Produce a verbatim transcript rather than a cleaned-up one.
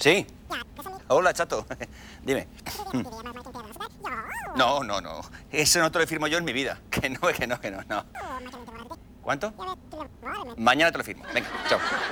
Sí. Hola, chato. Dime. No, no, no. Eso no te lo firmo yo en mi vida. Que no, que no, que no, no. ¿Cuánto? Mañana te lo firmo. Venga, chao.